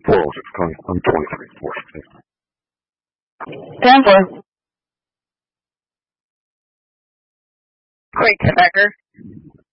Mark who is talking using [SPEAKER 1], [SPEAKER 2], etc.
[SPEAKER 1] 406 Connie, I'm 23, 4.
[SPEAKER 2] 10-4. Quick, Becker.